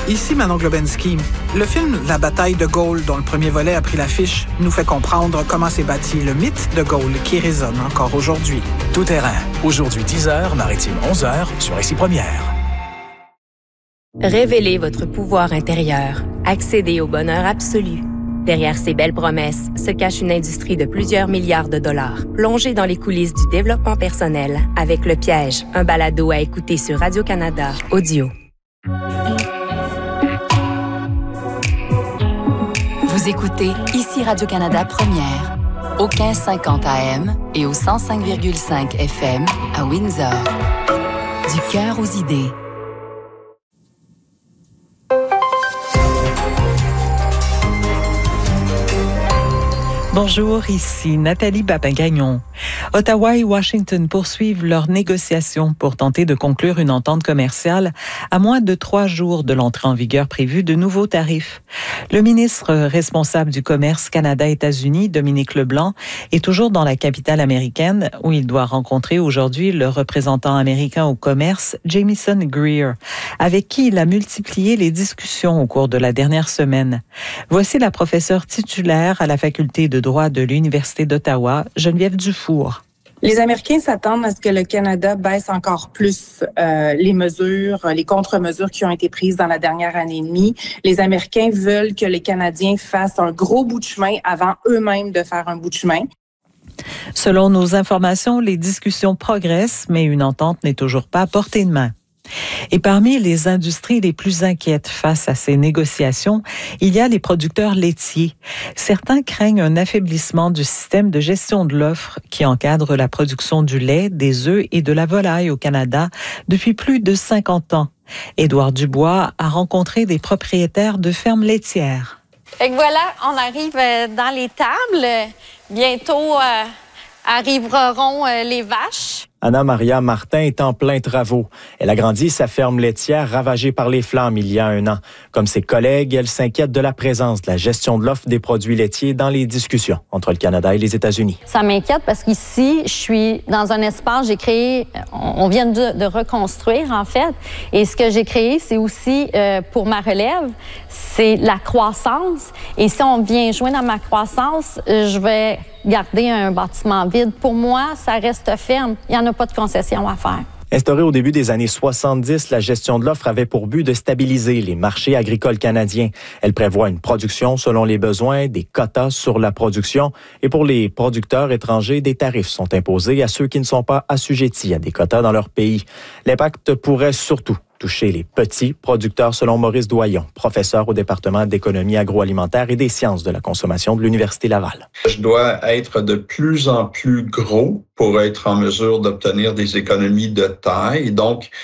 Ici Manon Globensky. Le film La bataille de Gaulle, dont le premier volet a pris l'affiche, nous fait comprendre comment s'est bâti le mythe de Gaulle qui résonne encore aujourd'hui. Tout terrain. Aujourd'hui 10h, Maritime 11h, sur Ici Première. Révélez votre pouvoir intérieur. Accédez au bonheur absolu. Derrière ces belles promesses se cache une industrie de plusieurs milliards de dollars. Plongez dans les coulisses du développement personnel avec Le Piège, un balado à écouter sur Radio-Canada Audio. Vous écoutez Ici Radio-Canada Première, au 1550 AM et au 105,5 FM à Windsor. Du cœur aux idées. Bonjour, ici Nathalie Babin-Gagnon. Ottawa et Washington poursuivent leurs négociations pour tenter de conclure une entente commerciale à moins de 3 jours de l'entrée en vigueur prévue de nouveaux tarifs. Le ministre responsable du commerce Canada-États-Unis, Dominique Leblanc, est toujours dans la capitale américaine où il doit rencontrer aujourd'hui le représentant américain au commerce, Jamieson Greer, avec qui il a multiplié les discussions au cours de la dernière semaine. Voici la professeure titulaire à la faculté de droit de l'Université d'Ottawa, Geneviève Dufour. Les Américains s'attendent à ce que le Canada baisse encore plus les mesures, les contre-mesures qui ont été prises dans la dernière année et demie. Les Américains veulent que les Canadiens fassent un gros bout de chemin avant eux-mêmes de faire un bout de chemin. Selon nos informations, les discussions progressent, mais une entente n'est toujours pas à portée de main. Et parmi les industries les plus inquiètes face à ces négociations, il y a les producteurs laitiers. Certains craignent un affaiblissement du système de gestion de l'offre qui encadre la production du lait, des œufs et de la volaille au Canada depuis plus de 50 ans. Édouard Dubois a rencontré des propriétaires de fermes laitières. Fait que voilà, on arrive dans les tables. Bientôt arriveront les vaches. Anna-Maria Martin est en plein travaux. Elle a grandi sa ferme laitière ravagée par les flammes il y a 1 an. Comme ses collègues, elle s'inquiète de la présence de la gestion de l'offre des produits laitiers dans les discussions entre le Canada et les États-Unis. Ça m'inquiète parce qu'ici, je suis dans un espace, j'ai créé, on vient de reconstruire en fait, et ce que j'ai créé, c'est aussi pour ma relève, c'est la croissance. Et si on vient joindre à ma croissance, je vais garder un bâtiment vide. Pour moi, ça reste ferme. Il n'y en a pas de concession à faire. Instaurée au début des années 70, la gestion de l'offre avait pour but de stabiliser les marchés agricoles canadiens. Elle prévoit une production selon les besoins, des quotas sur la production et pour les producteurs étrangers, des tarifs sont imposés à ceux qui ne sont pas assujettis à des quotas dans leur pays. L'impact pourrait surtout toucher les petits producteurs selon Maurice Doyon, professeur au département d'économie agroalimentaire et des sciences de la consommation de l'Université Laval. Je dois être de plus en plus gros pour être en mesure d'obtenir des économies de taille. Donc,